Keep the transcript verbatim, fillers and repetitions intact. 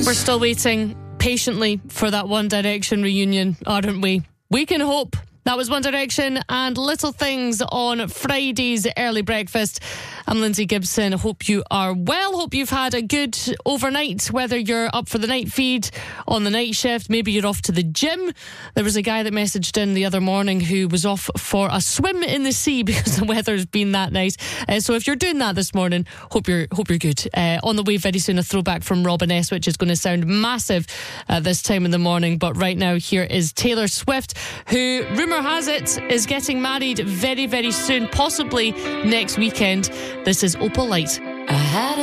We're still waiting patiently for that One Direction reunion, aren't we? We can hope. That was One Direction and Little Things on Friday's Early Breakfast. I'm Lindsay Gibson. Hope you are well. Hope you've had a good overnight, whether you're up for the night feed, on the night shift, maybe you're off to the gym. There was a guy that messaged in the other morning who was off for a swim in the sea because the weather's been that nice. Uh, so if you're doing that this morning, hope you're hope you're good. Uh, on the way very soon, a throwback from Robin S, which is going to sound massive at this time in the morning. But right now, here is Taylor Swift, who, rumour has it, is getting married very, very soon, possibly next weekend. This is Opal Light. I had